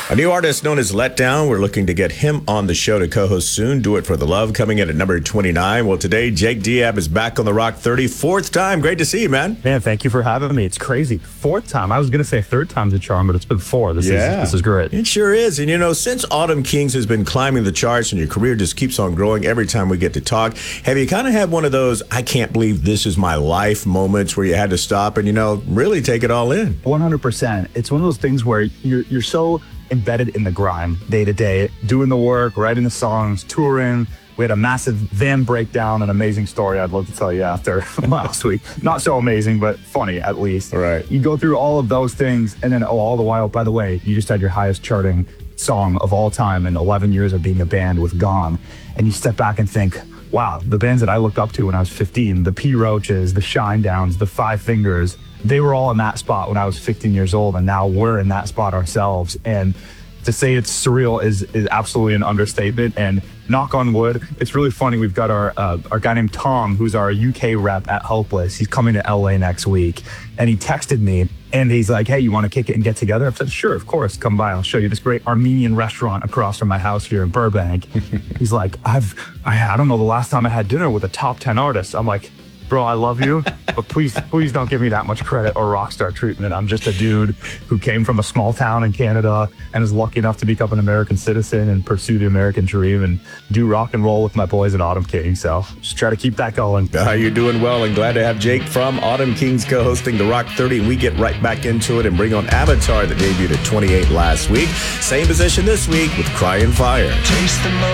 A new artist known as Letdown. We're looking to get him on the show to co-host soon. Do It for the Love coming in at number 29. Well, today, Jake Diab is back on the Rock 30. Fourth time. Great to see you, man. Man, thank you for having me. It's crazy. Fourth time. I was going to say third time's a charm, but it's been four. This is great. It sure is. And, you know, since Autumn Kings has been climbing the charts and your career just keeps on growing every time we get to talk, have you kind of had one of those, I can't believe this is my life moments where you had to stop and, you know, really take it all in? 100%. It's one of those things where you're so embedded in the grind day to day, doing the work, writing the songs, touring. We had a massive van breakdown, an amazing story I'd love to tell you after last week. Not so amazing, but funny at least. Right. You go through all of those things, and then all the while, by the way, you just had your highest charting song of all time in 11 years of being a band with Gone. And you step back and think, wow, the bands that I looked up to when I was 15, the P. Roaches, the Shinedowns, the Five Fingers, they were all in that spot when I was 15 years old, and now we're in that spot ourselves. And to say it's surreal is absolutely an understatement. And knock on wood, it's really funny. We've got our guy named Tom, who's our UK rep at Helpless. He's coming to LA next week, and he texted me, and he's like, "Hey, you want to kick it and get together?" I said, "Sure, of course. Come by. I'll show you this great Armenian restaurant across from my house here in Burbank." He's like, I don't know the last time I had dinner with a top 10 artist. I'm like, bro, I love you, but please don't give me that much credit or rock star treatment. I'm just a dude who came from a small town in Canada and is lucky enough to become an American citizen and pursue the American dream and do rock and roll with my boys at Autumn Kings. So just try to keep that going. You're doing well, and glad to have Jake from Autumn Kings co-hosting the Rock 30. And we get right back into it and bring on Avatar that debuted at 28 last week. Same position this week with Crying Fire. Taste the